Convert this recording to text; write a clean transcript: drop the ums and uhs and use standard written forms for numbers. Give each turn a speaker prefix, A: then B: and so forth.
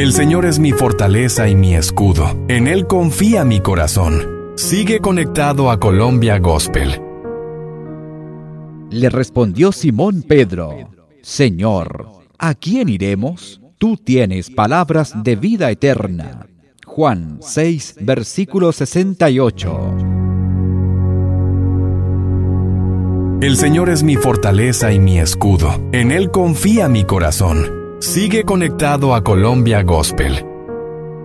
A: El Señor es mi fortaleza y mi escudo. En Él confía mi corazón. Sigue conectado a Colombia Gospel.
B: Le respondió Simón Pedro: Señor, ¿a quién iremos? Tú tienes palabras de vida eterna. Juan 6, versículo 68.
A: El Señor es mi fortaleza y mi escudo. En Él confía mi corazón. Sigue conectado a Colombia Gospel.